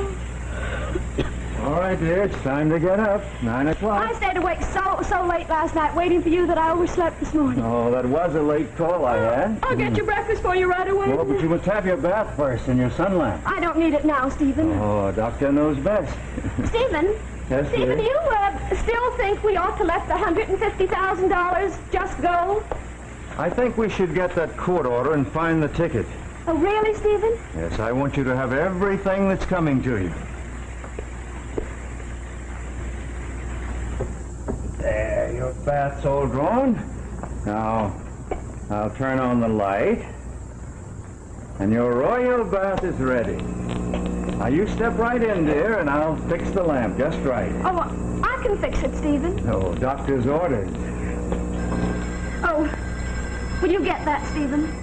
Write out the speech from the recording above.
All right, dear, it's time to get up. 9 o'clock. I stayed awake so late last night waiting for you that I overslept this morning. Oh, that was a late call I had. I'll get your breakfast for you right away. Oh, but you must have your bath first and your sun lamp. I don't need it now, Stephen. Oh, doctor knows best. Stephen? Yes, Stephen, do dear? you still think we ought to let the $150,000 just go? I think we should get that court order and find the ticket. Oh, really, Stephen? Yes, I want you to have everything that's coming to you. There, your bath's all drawn. Now, I'll turn on the light. And your royal bath is ready. Now, you step right in, dear, and I'll fix the lamp just right. Oh, I can fix it, Stephen. Oh, doctor's orders. Oh, will you get that, Stephen?